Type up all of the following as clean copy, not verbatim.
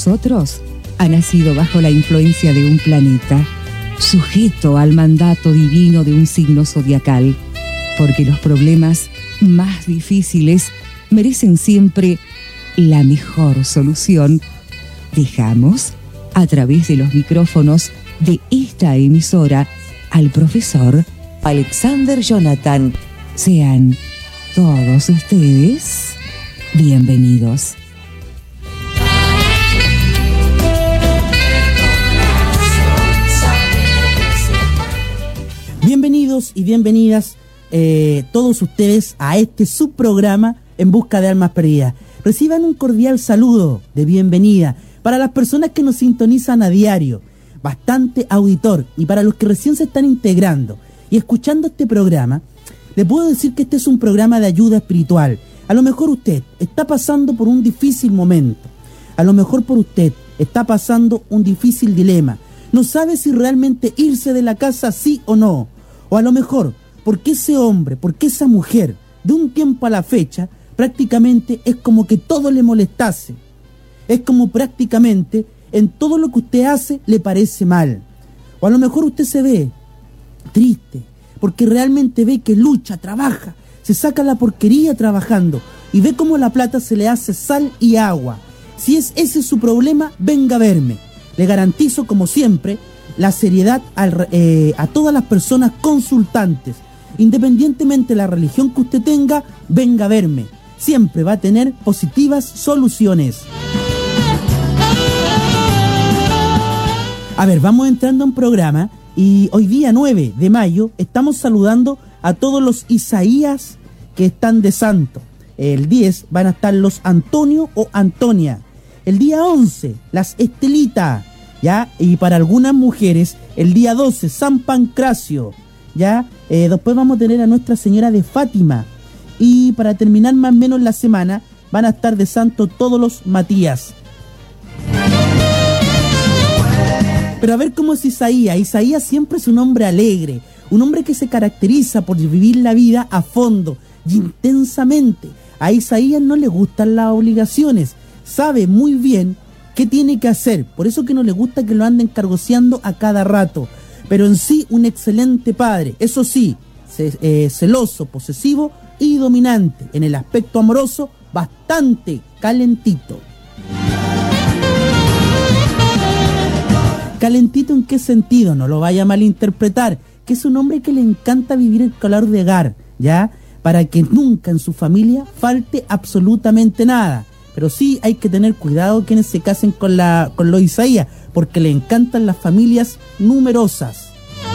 nosotros ha nacido bajo la influencia de un planeta, sujeto al mandato divino de un signo zodiacal, porque los problemas más difíciles merecen siempre la mejor solución. Dejamos, a través de los micrófonos de esta emisora, al profesor Alexander Jonathan. Sean todos ustedes bienvenidos. Bienvenidos y bienvenidas todos ustedes a este subprograma En Busca de Almas Perdidas. Reciban un cordial saludo de bienvenida para las personas que nos sintonizan a diario, bastante auditor, y para los que recién se están integrando y escuchando este programa, les puedo decir que este es un programa de ayuda espiritual. A lo mejor usted está pasando por un difícil momento, a lo mejor por usted está pasando un difícil dilema, no sabe si realmente irse de la casa sí o no, o a lo mejor porque ese hombre, porque esa mujer, de un tiempo a la fecha, prácticamente es como que todo le molestase, es como prácticamente en todo lo que usted hace le parece mal, o a lo mejor usted se ve triste, porque realmente ve que lucha, trabaja, se saca la porquería trabajando, y ve cómo la plata se le hace sal y agua. Si es ese su problema, venga a verme. Le garantizo, como siempre, la seriedad a todas las personas consultantes. Independientemente de la religión que usted tenga, venga a verme. Siempre va a tener positivas soluciones. A ver, vamos entrando en programa y hoy día 9 de mayo estamos saludando a todos los Isaías que están de santo. El 10 van a estar los Antonio o Antonia. El día 11, las Estelita, ¿ya? Y para algunas mujeres, el día 12, San Pancracio, ¿ya? Después vamos a tener a Nuestra Señora de Fátima. Y para terminar más o menos la semana, van a estar de santo todos los Matías. Pero a ver cómo es Isaías. Isaías siempre es un hombre alegre, un hombre que se caracteriza por vivir la vida a fondo y intensamente. A Isaías no le gustan las obligaciones, sabe muy bien qué tiene que hacer, por eso que no le gusta que lo anden cargoseando a cada rato, pero en sí un excelente padre, eso sí, celoso, posesivo y dominante, en el aspecto amoroso bastante calentito. ¿Calentito en qué sentido? No lo vaya a malinterpretar, que es un hombre que le encanta vivir el calor de hogar, ¿ya? Para que nunca en su familia falte absolutamente nada. Pero sí hay que tener cuidado quienes se casen con los Isaías, porque le encantan las familias numerosas.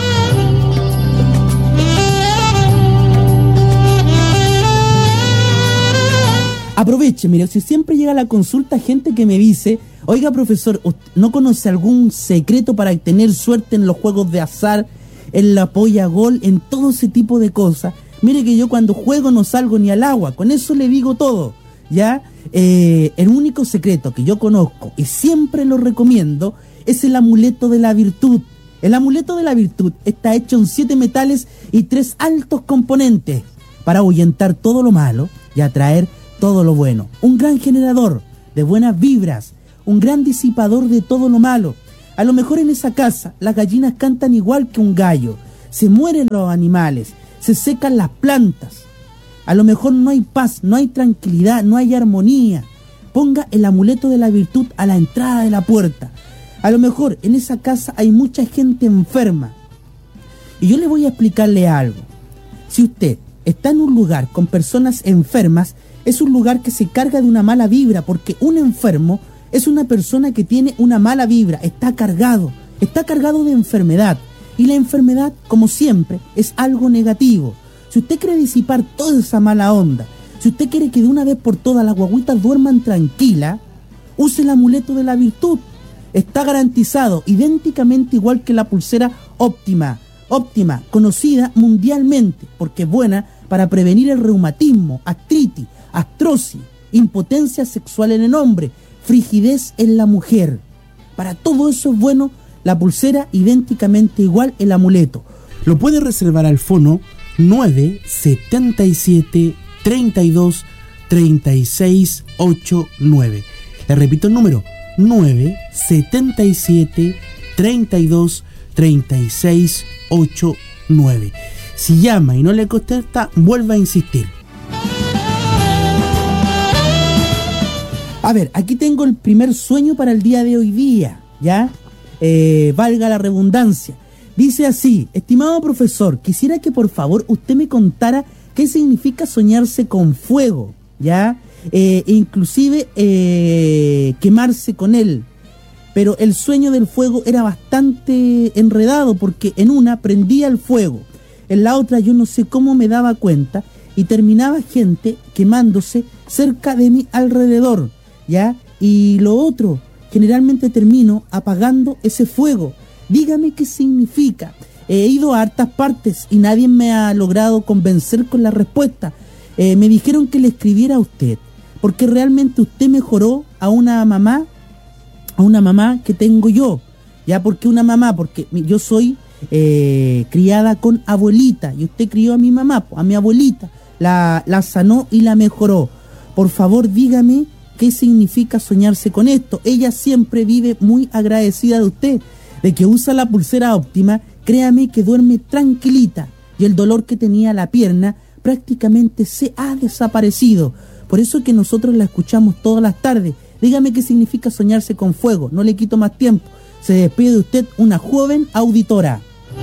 Aproveche, mire, si siempre llega a la consulta gente que me dice: oiga, profesor, ¿no conoce algún secreto para tener suerte en los juegos de azar, en la polla gol, en todo ese tipo de cosas? Mire que yo cuando juego no salgo ni al agua, con eso le digo todo, ¿ya? El único secreto que yo conozco y siempre lo recomiendo es el amuleto de la virtud. El amuleto de la virtud está hecho en 7 metales y 3 altos componentes para ahuyentar todo lo malo y atraer todo lo bueno. Un gran generador de buenas vibras, un gran disipador de todo lo malo. A lo mejor en esa casa las gallinas cantan igual que un gallo, se mueren los animales, se secan las plantas. A lo mejor no hay paz, no hay tranquilidad, no hay armonía. Ponga el amuleto de la virtud a la entrada de la puerta. A lo mejor en esa casa hay mucha gente enferma. Y yo le voy a explicarle algo. Si usted está en un lugar con personas enfermas, es un lugar que se carga de una mala vibra, porque un enfermo es una persona que tiene una mala vibra, está cargado de enfermedad. Y la enfermedad, como siempre, es algo negativo. Si usted quiere disipar toda esa mala onda, si usted quiere que de una vez por todas las guaguitas duerman tranquila, use el amuleto de la virtud. Está garantizado, idénticamente igual que la pulsera óptima, conocida mundialmente, porque es buena para prevenir el reumatismo, artritis, artrosis, impotencia sexual en el hombre, frigidez en la mujer. Para todo eso es bueno la pulsera, idénticamente igual el amuleto. Lo puede reservar al fono 977 32 36 89. Le repito el número, 977 32 36 89. Si llama y no le contesta, vuelva a insistir. A ver, aquí tengo el primer sueño para el día de hoy día, ¿ya? Valga la redundancia. Dice así: estimado profesor, quisiera que por favor usted me contara qué significa soñarse con fuego, ¿ya? Inclusive quemarse con él. Pero el sueño del fuego era bastante enredado, porque en una prendía el fuego, en la otra yo no sé cómo me daba cuenta y terminaba gente quemándose cerca de mi alrededor, ¿ya? Y lo otro, generalmente termino apagando ese fuego. Dígame qué significa. He ido a hartas partes y nadie me ha logrado convencer con la respuesta. Me dijeron que le escribiera a usted, porque realmente usted mejoró a una mamá que tengo yo. ¿Ya? ¿Por qué una mamá? Porque yo soy criada con abuelita, y usted crió a mi mamá, a mi abuelita, la sanó y la mejoró. Por favor, dígame qué significa soñarse con esto. Ella siempre vive muy agradecida de usted, de que usa la pulsera óptima. Créame que duerme tranquilita, y el dolor que tenía la pierna prácticamente se ha desaparecido. Por eso que nosotros la escuchamos todas las tardes. Dígame qué significa soñarse con fuego. No le quito más tiempo. Se despide de usted una joven auditora.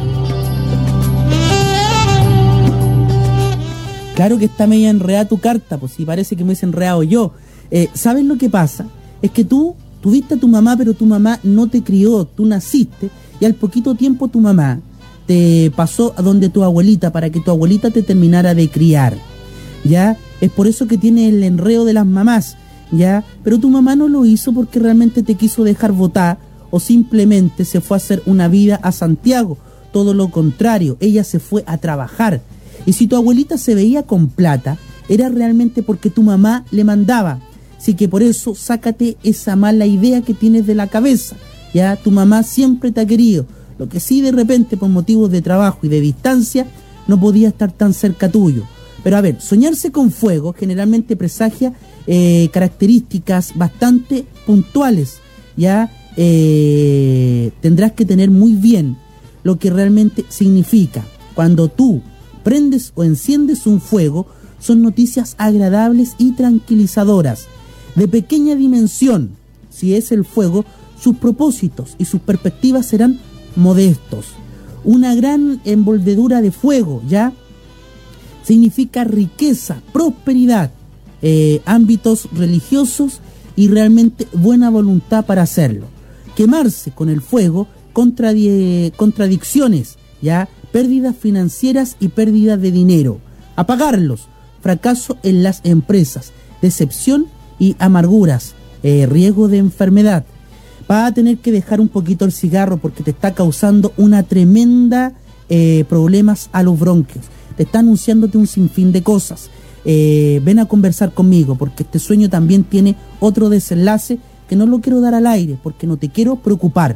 Claro que está media enredada tu carta, pues si parece que me hubiese enredado yo. ¿Sabes lo que pasa? Es que tú tuviste a tu mamá, pero tu mamá no te crió. Tú naciste y al poquito tiempo tu mamá te pasó a donde tu abuelita para que tu abuelita te terminara de criar, ¿ya? Es por eso que tiene el enredo de las mamás, ¿ya? Pero tu mamá no lo hizo porque realmente te quiso dejar botar, o simplemente se fue a hacer una vida a Santiago. Todo lo contrario, ella se fue a trabajar. Y si tu abuelita se veía con plata, era realmente porque tu mamá le mandaba. Así que por eso sácate esa mala idea que tienes de la cabeza, ¿ya? Tu mamá siempre te ha querido. Lo que sí, de repente, por motivos de trabajo y de distancia, no podía estar tan cerca tuyo. Pero a ver, soñarse con fuego generalmente presagia características bastante puntuales, ¿ya? Tendrás que tener muy bien lo que realmente significa. Cuando tú prendes o enciendes un fuego, son noticias agradables y tranquilizadoras. De pequeña dimensión, si es el fuego, sus propósitos y sus perspectivas serán modestos. Una gran envolvedura de fuego, ¿ya? Significa riqueza, prosperidad, ámbitos religiosos y realmente buena voluntad para hacerlo. Quemarse con el fuego, contradicciones, ¿ya? Pérdidas financieras y pérdidas de dinero. Apagarlos, fracaso en las empresas, decepción y amarguras, riesgo de enfermedad. Vas a tener que dejar un poquito el cigarro porque te está causando una tremenda problemas a los bronquios. Te está anunciándote un sinfín de cosas. Ven a conversar conmigo porque este sueño también tiene otro desenlace que no lo quiero dar al aire porque no te quiero preocupar.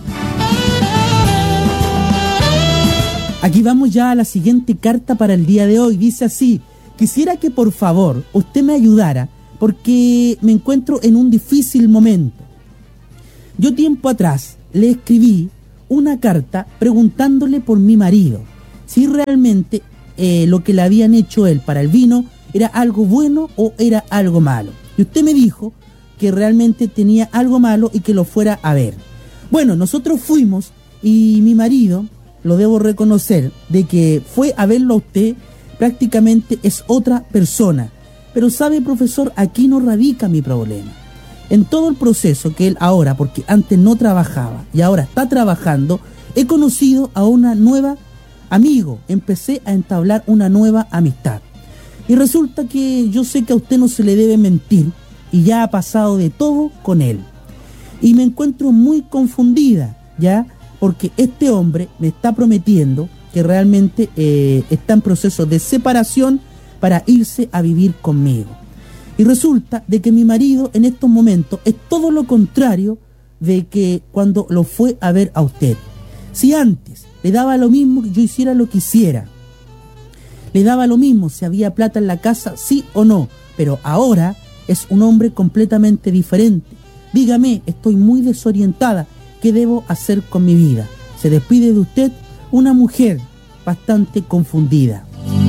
Aquí vamos ya a la siguiente carta para el día de hoy. Dice así: quisiera que por favor usted me ayudara porque me encuentro en un difícil momento. Yo tiempo atrás le escribí una carta preguntándole por mi marido, si realmente lo que le habían hecho él para el vino era algo bueno o era algo malo. Y usted me dijo que realmente tenía algo malo y que lo fuera a ver. Bueno, nosotros fuimos y mi marido, lo debo reconocer, de que fue a verlo a usted, prácticamente es otra persona. Pero sabe, profesor, aquí no radica mi problema. En todo el proceso que él ahora, porque antes no trabajaba y ahora está trabajando, he conocido a una nueva amigo, empecé a entablar una nueva amistad. Y resulta que yo sé que a usted no se le debe mentir y ya ha pasado de todo con él. Y me encuentro muy confundida, ¿ya? Porque este hombre me está prometiendo que realmente está en proceso de separación para irse a vivir conmigo. Y resulta de que mi marido en estos momentos es todo lo contrario de que cuando lo fue a ver a usted. Si antes le daba lo mismo que yo hiciera lo que hiciera, le daba lo mismo si había plata en la casa, sí o no, pero ahora es un hombre completamente diferente. Dígame, estoy muy desorientada. ¿Qué debo hacer con mi vida? Se despide de usted una mujer bastante confundida.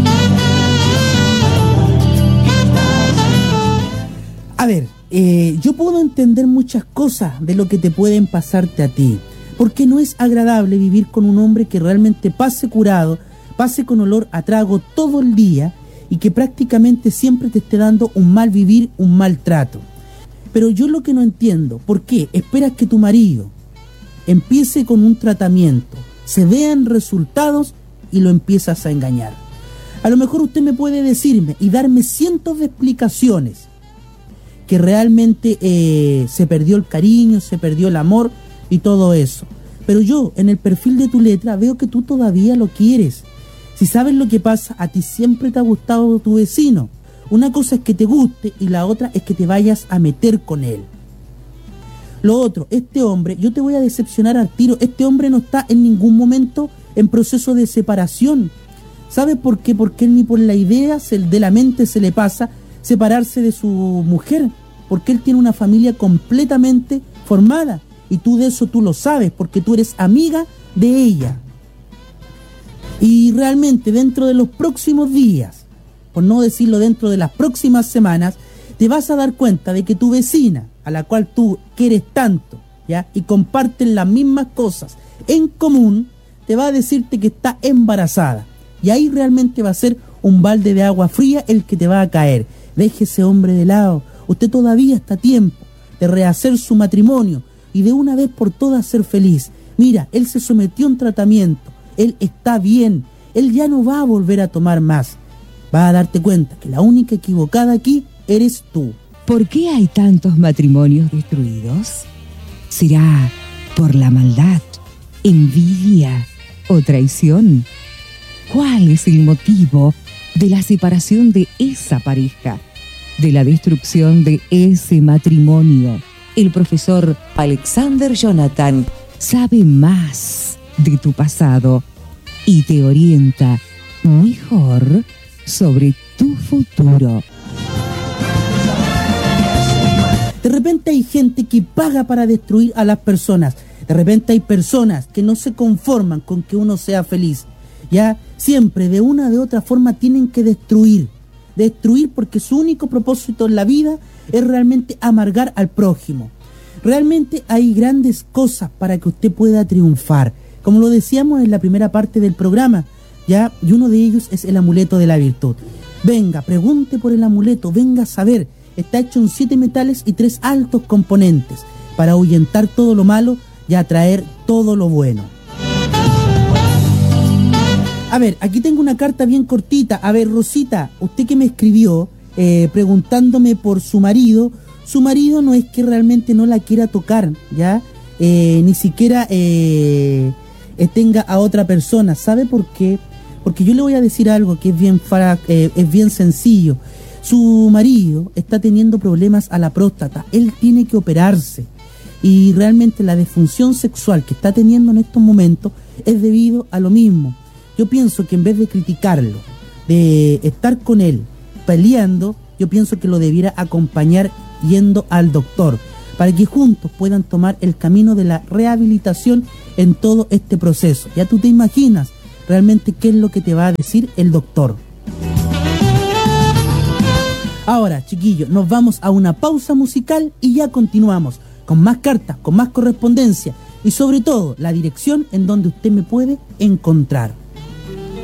A ver, yo puedo entender muchas cosas de lo que te pueden pasarte a ti, porque no es agradable vivir con un hombre que realmente pase curado, pase con olor a trago todo el día y que prácticamente siempre te esté dando un mal vivir, un mal trato. Pero yo lo que no entiendo, ¿por qué esperas que tu marido empiece con un tratamiento, se vean resultados y lo empiezas a engañar? A lo mejor usted me puede decirme y darme cientos de explicaciones que realmente se perdió el cariño, se perdió el amor y todo eso. Pero yo, en el perfil de tu letra, veo que tú todavía lo quieres. Si sabes lo que pasa, a ti siempre te ha gustado tu vecino. Una cosa es que te guste y la otra es que te vayas a meter con él. Lo otro, este hombre, yo te voy a decepcionar al tiro, este hombre no está en ningún momento en proceso de separación. ¿Sabes por qué? Porque él ni por la idea de la mente se le pasa separarse de su mujer, porque él tiene una familia completamente formada y tú de eso tú lo sabes, porque tú eres amiga de ella. Y realmente dentro de los próximos días, por no decirlo dentro de las próximas semanas, te vas a dar cuenta de que tu vecina, a la cual tú quieres tanto, ¿ya? Y comparten las mismas cosas en común, te va a decirte que está embarazada. Y ahí realmente va a ser un balde de agua fría el que te va a caer. Deje ese hombre de lado. Usted todavía está a tiempo de rehacer su matrimonio y de una vez por todas ser feliz. Mira, él se sometió a un tratamiento. Él está bien. Él ya no va a volver a tomar más. Va a darte cuenta que la única equivocada aquí eres tú. ¿Por qué hay tantos matrimonios destruidos? ¿Será por la maldad, envidia o traición? ¿Cuál es el motivo de la separación de esa pareja, de la destrucción de ese matrimonio? El profesor Alexander Jonathan sabe más de tu pasado y te orienta mejor sobre tu futuro. De repente hay gente que paga para destruir a las personas. De repente hay personas que no se conforman con que uno sea feliz. Ya siempre de una de otra forma tienen que destruir porque su único propósito en la vida es realmente amargar al prójimo. Realmente hay grandes cosas para que usted pueda triunfar, como lo decíamos en la primera parte del programa, ya, y uno de ellos es el amuleto de la virtud. Venga, pregunte por el amuleto, venga a saber, está hecho en 7 metales y 3 altos componentes para ahuyentar todo lo malo y atraer todo lo bueno. A ver, aquí tengo una carta bien cortita. A ver, Rosita, usted que me escribió preguntándome por su marido no es que realmente no la quiera tocar, ¿ya? Ni siquiera tenga a otra persona. ¿Sabe por qué? Porque yo le voy a decir algo que es bien sencillo. Su marido está teniendo problemas a la próstata. Él tiene que operarse. Y realmente la disfunción sexual que está teniendo en estos momentos es debido a lo mismo. Yo pienso que en vez de criticarlo, de estar con él peleando, yo pienso que lo debiera acompañar yendo al doctor, para que juntos puedan tomar el camino de la rehabilitación en todo este proceso. Ya tú te imaginas realmente qué es lo que te va a decir el doctor. Ahora, chiquillos, nos vamos a una pausa musical y ya continuamos con más cartas, con más correspondencia y sobre todo la dirección en donde usted me puede encontrar.